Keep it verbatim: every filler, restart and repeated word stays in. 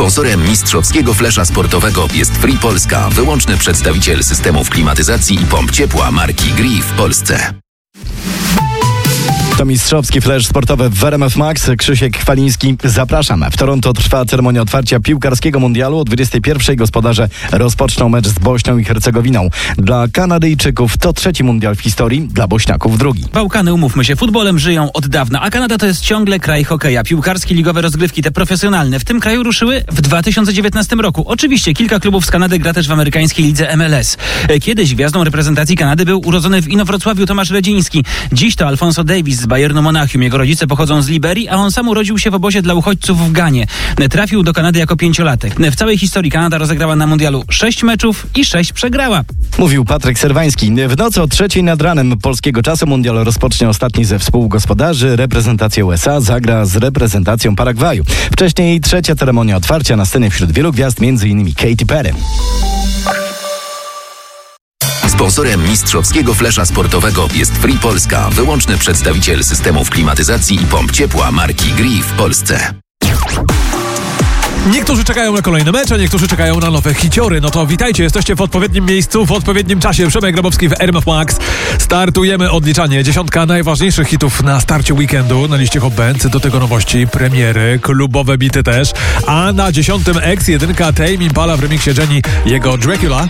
Sponsorem mistrzowskiego flesza sportowego jest Free Polska, wyłączny przedstawiciel systemów klimatyzacji i pomp ciepła marki Gree w Polsce. To mistrzowski flash sportowy w R M F Max. Krzysiek Kwaliński, zapraszam. W Toronto trwa ceremonia otwarcia piłkarskiego mundialu. O dwudziestej pierwszej gospodarze rozpoczną mecz z Bośnią i Hercegowiną. Dla Kanadyjczyków to trzeci mundial w historii, dla Bośniaków drugi. Bałkany, umówmy się, futbolem żyją od dawna, a Kanada to jest ciągle kraj hokeja. Piłkarskie, ligowe rozgrywki, te profesjonalne, w tym kraju ruszyły w dwa tysiące dziewiętnastym roku. Oczywiście kilka klubów z Kanady gra też w amerykańskiej lidze M L S. Kiedyś gwiazdą reprezentacji Kanady był urodzony w Inowrocławiu Tomasz Redziński. Dziś to Alfonso Davies z Bayernu Monachium. Jego rodzice pochodzą z Liberii, a on sam urodził się w obozie dla uchodźców w Ganie. Trafił do Kanady jako pięciolatek. W całej historii Kanada rozegrała na mundialu sześć meczów i sześć przegrała. Mówił Patryk Serwański. W nocy o trzeciej nad ranem polskiego czasu mundial rozpocznie ostatni ze współgospodarzy. Reprezentacja U S A zagra z reprezentacją Paragwaju. Wcześniej trzecia ceremonia otwarcia na scenie wśród wielu gwiazd, m.in. Katy Perry. Sponsorem mistrzowskiego flesza sportowego jest Free Polska, wyłączny przedstawiciel systemów klimatyzacji i pomp ciepła marki Gree w Polsce. Niektórzy czekają na kolejne mecze, niektórzy czekają na nowe hiciory. No to witajcie, jesteście w odpowiednim miejscu, w odpowiednim czasie. Przemek Grabowski w R M F Max. Startujemy odliczanie. Dziesiątka najważniejszych hitów na starcie weekendu. Na liście Hot Bands, do tego nowości, premiery, klubowe bity też. A na dziesiątym X jeden Tame Impala w remiksie Jenny, jego Dracula.